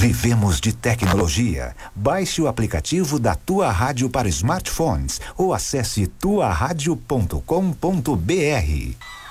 Vivemos de tecnologia. Baixe o aplicativo da Tua Rádio para smartphones ou acesse tuaradio.com.br.